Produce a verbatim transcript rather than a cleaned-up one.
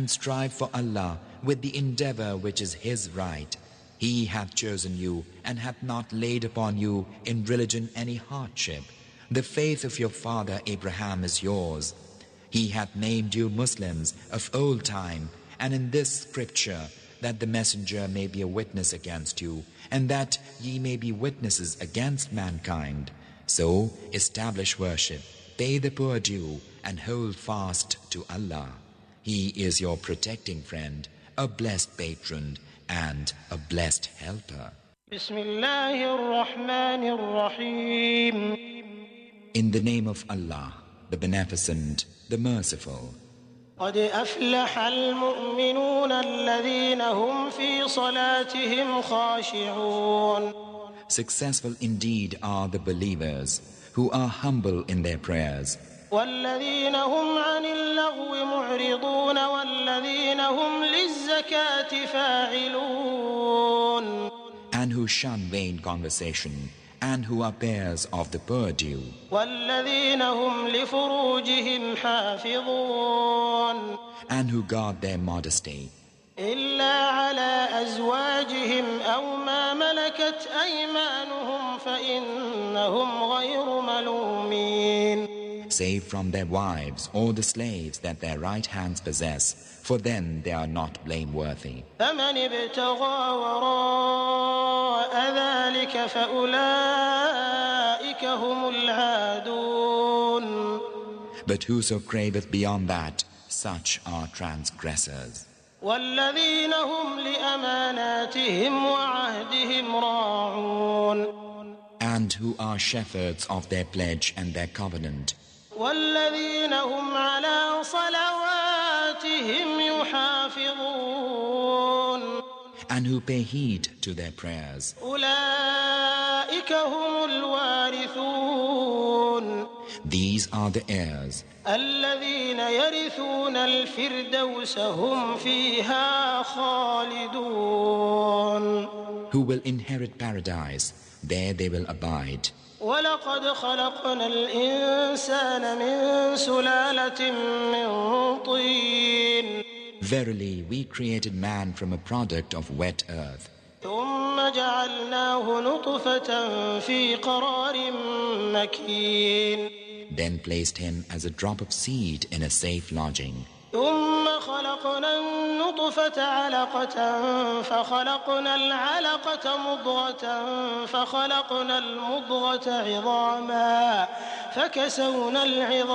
and strive for Allah with the endeavor which is His right. He hath chosen you and hath not laid upon you in religion any hardship. The faith of your father Abraham is yours. He hath named you Muslims of old time, and in this scripture, that the messenger may be a witness against you, and that ye may be witnesses against mankind. So establish worship, pay the poor due, and hold fast to Allah. He is your protecting friend, a blessed patron, and a blessed helper. In the name of Allah, the Beneficent, the Merciful. قد أفلح المؤمنون الذين هم في صلاتهم خاشعون. Successful indeed are the believers who are humble in their prayers. والذين هم عن اللغو معرضون والذين هم للزكاة فاعلون. And who shun vain conversation, and who are bearers of the poor due. والذين هم لفروجهم حافظون. And who guard their modesty. إلا على أزواجهم أو ما ملكت أيمانهم فإنهم غير ملومين. Save from their wives or the slaves that their right hands possess, for then they are not blameworthy. فمن ابتغى وراء ذلك فأولئك هم العادون. But whoso craveth beyond that, such are transgressors. والذين هم لأماناتهم وعهدهم راعون. And who are shepherds of their pledge and their covenant. والذين هم على صلواتهم يحافظون. And who pay heed to their prayers. أولئك هم الوارثون. These are the heirs. الذين يرثون الفردوس هم فيها خالدون. Who will inherit paradise, there they will abide. ولقد خلقنا الإنسان من سلالة من طين. Verily, we created man from a product of wet earth. ثم جعلناه نطفة في قرار مكين. Then placed him as a drop of seed in a safe lodging. ثم خلقنا النطفة علقة فخلقنا العلقة مضغة فخلقنا المضغة عظاما فكسونا العظام